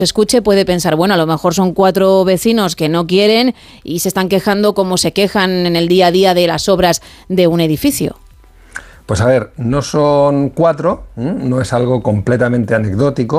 escuche puede pensar, bueno, a lo mejor son 4 vecinos que no quieren y se están quejando como se quejan en el día a día de las obras de un edificio. Pues a ver, no son 4, no es algo completamente anecdótico.